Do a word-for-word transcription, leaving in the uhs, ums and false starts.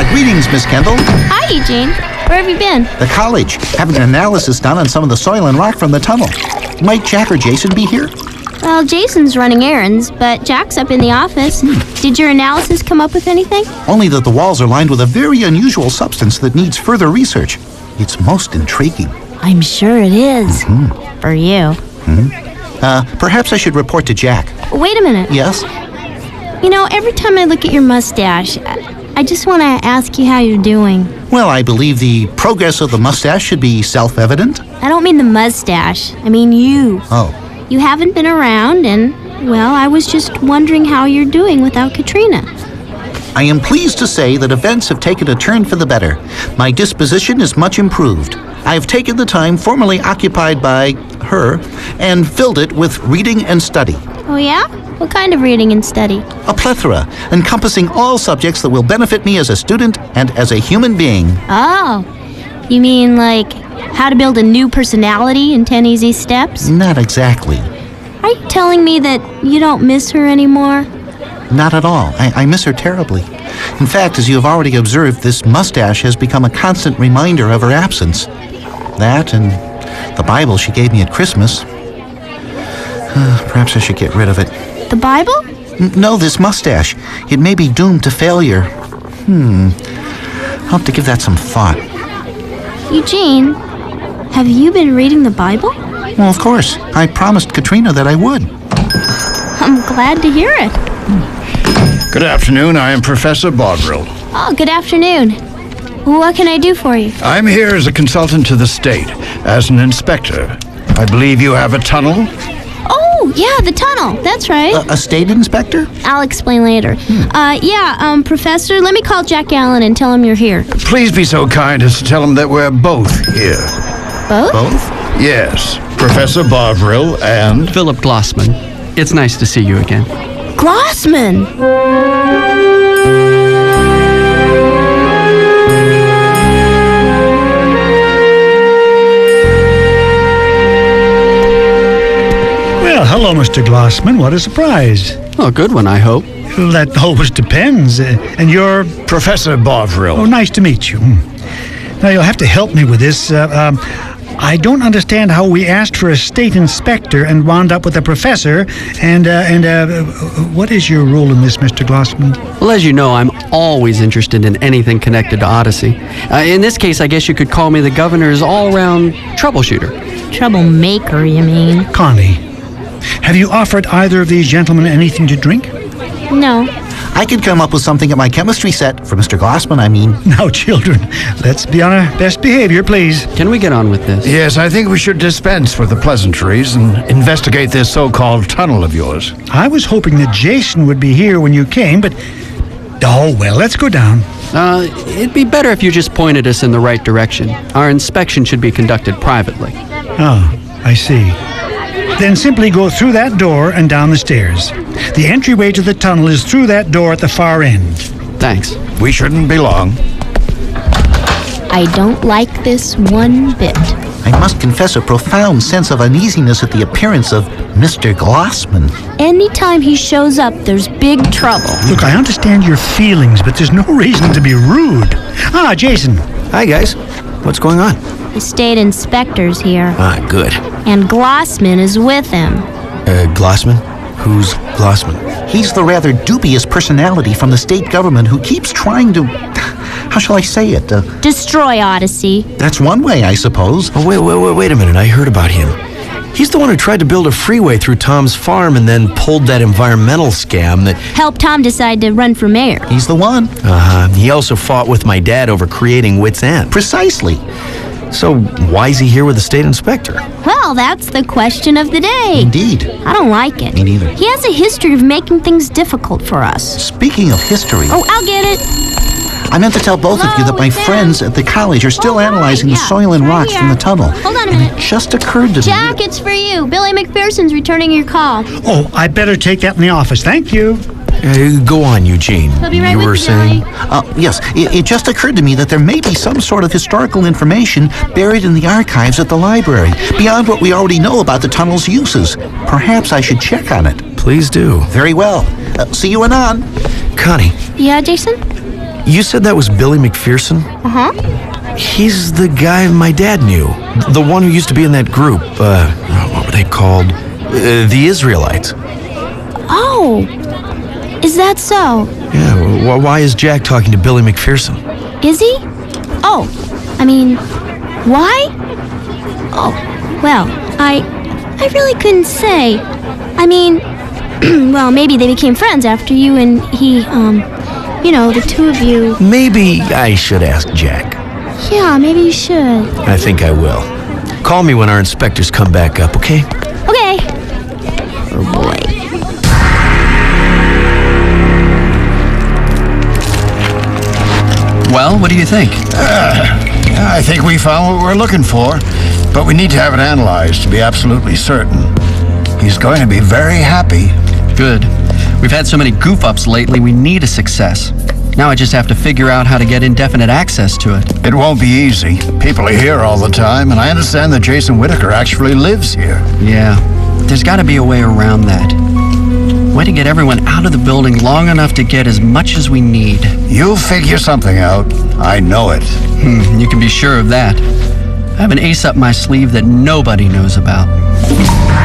Ah, greetings, Miss Kendall. Hi, Eugene. Where have you been? The college, having an analysis done on some of the soil and rock from the tunnel. Might Jack or Jason be here? Well, Jason's running errands, but Jack's up in the office. Hmm. Did your analysis come up with anything? Only that the walls are lined with a very unusual substance that needs further research. It's most intriguing. I'm sure it is. Mm-hmm. For you. Mm-hmm. Uh, perhaps I should report to Jack. Wait a minute. Yes? You know, every time I look at your mustache, I just want to ask you how you're doing. Well, I believe the progress of the mustache should be self-evident. I don't mean the mustache. I mean you. Oh. You haven't been around, and, well, I was just wondering how you're doing without Katrina. I am pleased to say that events have taken a turn for the better. My disposition is much improved. I have taken the time formerly occupied by her and filled it with reading and study. Oh, yeah? What kind of reading and study? A plethora, encompassing all subjects that will benefit me as a student and as a human being. Oh, you mean like how to build a new personality in ten easy steps? Not exactly. Are you telling me that you don't miss her anymore? Not at all. I, I miss her terribly. In fact, as you have already observed, this mustache has become a constant reminder of her absence. That and the Bible she gave me at Christmas. Uh, perhaps I should get rid of it. The Bible? N- no, this mustache. It may be doomed to failure. Hmm. I'll have to give that some thought. Eugene, have you been reading the Bible? Well, of course. I promised Katrina that I would. I'm glad to hear it. Good afternoon. I am Professor Bovril. Oh, good afternoon. What can I do for you? I'm here as a consultant to the state, as an inspector. I believe you have a tunnel? Oh, yeah, the tunnel. That's right. A, a state inspector? I'll explain later. Hmm. Uh, yeah, um, Professor, let me call Jack Allen and tell him you're here. Please be so kind as to tell him that we're both here. Both? Both? Yes, Professor Bovril and... Philip Glossman. It's nice to see you again. Glossman! Well, hello, Mister Glossman. What a surprise. Oh, a good one, I hope. Well, that always depends. Uh, and you're... Professor Bovril. Oh, nice to meet you. Hmm. Now, you'll have to help me with this. Uh, um, I don't understand how we asked for a state inspector and wound up with a professor. And, uh, and uh, what is your role in this, Mister Glossman? Well, as you know, I'm always interested in anything connected to Odyssey. Uh, in this case, I guess you could call me the governor's all-round troubleshooter. Troublemaker, you mean? Connie, have you offered either of these gentlemen anything to drink? No. I could come up with something at my chemistry set, for Mister Glossman, I mean. Now, children, let's be on our best behavior, please. Can we get on with this? Yes, I think we should dispense with the pleasantries and investigate this so-called tunnel of yours. I was hoping that Jason would be here when you came, but... Oh, well, let's go down. Uh, it'd be better if you just pointed us in the right direction. Our inspection should be conducted privately. Oh, I see. Then simply go through that door and down the stairs. The entryway to the tunnel is through that door at the far end. Thanks. We shouldn't be long. I don't like this one bit. I must confess a profound sense of uneasiness at the appearance of Mister Glossman. Anytime he shows up, there's big trouble. Look, I understand your feelings, but there's no reason to be rude. Ah, Jason. Hi, guys. What's going on? The state inspector's here, Ah, good. and Glossman is with him. Uh, Glossman? Who's Glossman? He's the rather dubious personality from the state government who keeps trying to... How shall I say it? Uh, Destroy Odyssey. that's one way, I suppose. Oh, wait, wait, wait, wait a minute. I heard about him. He's the one who tried to build a freeway through Tom's farm and then pulled that environmental scam that... Help Tom decide to run for mayor. He's the one. Uh-huh. He also fought with my dad over creating Wits End. Precisely. So why is he here with the state inspector? Well, that's the question of the day. Indeed. I don't like it. Me neither. He has a history of making things difficult for us. Speaking of history, Oh, I'll get it. I meant to tell both of you that my Hello, it's friends Ben. at the college are still Oh, hi. analyzing the Yeah, soil and right rocks from here. the tunnel. Hold on a And minute. it just occurred to Jack, me... it's for you. Billy McPherson's returning your call. Oh, I better take that in the office. Thank you. Uh, go on, Eugene. He'll be right you with were you, saying... Billy. Uh, yes, it, it just occurred to me that there may be some sort of historical information buried in the archives at the library, beyond what we already know about the tunnel's uses. Perhaps I should check on it. Please do. Very well. Uh, see you anon. Connie, Yeah, Jason? You said that was Billy McPherson? Uh-huh. He's the guy my dad knew. The one who used to be in that group. Uh, what were they called? Uh, the Israelites. Oh, is that so? Yeah, wh- why is Jack talking to Billy McPherson? Is he? Oh, I mean, why? Oh, well, I I really couldn't say. I mean, well, maybe they became friends after you and he, um, you know, the two of you. Maybe I should ask Jack. Yeah, maybe you should. I think I will. Call me when our inspectors come back up, okay? Okay. Oh, boy. Well, what do you think? I think we found what we're looking for, but we need to have it analyzed to be absolutely certain. He's going to be very happy. Good. We've had so many goof-ups lately, we need a success. Now I just have to figure out how to get indefinite access to it. It won't be easy. People are here all the time, and I understand that Jason Whitaker actually lives here. Yeah, there's got to be a way around that. Way to get everyone out of the building long enough to get as much as we need. You'll figure something out. I know it. Hmm, you can be sure of that. I have an ace up my sleeve that nobody knows about.